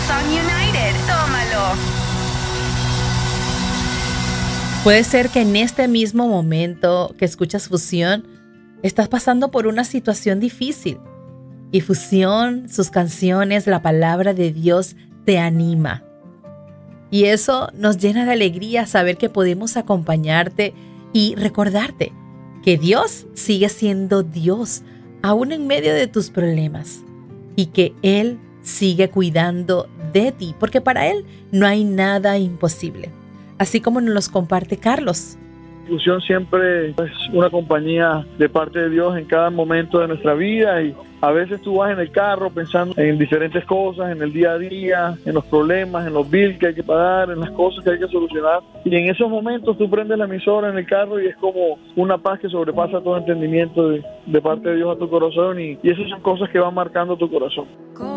Hillsong United. Tómalo. Puede ser que en este mismo momento que escuchas Fusión, estás pasando por una situación difícil. Y Fusión, sus canciones, la palabra de Dios te anima. Y eso nos llena de alegría saber que podemos acompañarte y recordarte que Dios sigue siendo Dios, aún en medio de tus problemas. Y que Él sigue cuidando de ti, porque para Él no hay nada imposible. Así como nos los comparte Carlos. Fusión siempre es una compañía de parte de Dios en cada momento de nuestra vida, y a veces tú vas en el carro pensando en diferentes cosas, en el día a día, en los problemas, en los bills que hay que pagar, en las cosas que hay que solucionar, y en esos momentos tú prendes la emisora en el carro y es como una paz que sobrepasa todo entendimiento de parte de Dios a tu corazón, y esas son cosas que van marcando tu corazón.